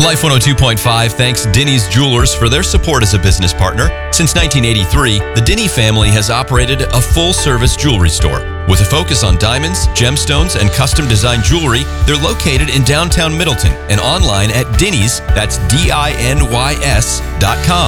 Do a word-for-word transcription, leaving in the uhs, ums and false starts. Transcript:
Life one oh two point five thanks Denny's Jewelers for their support as a business partner. Since nineteen eighty-three, the Denny family has operated a full-service jewelry store. With a focus on diamonds, gemstones, and custom-designed jewelry, they're located in downtown Middleton and online at Denny's, that's D I N Y S, dot com.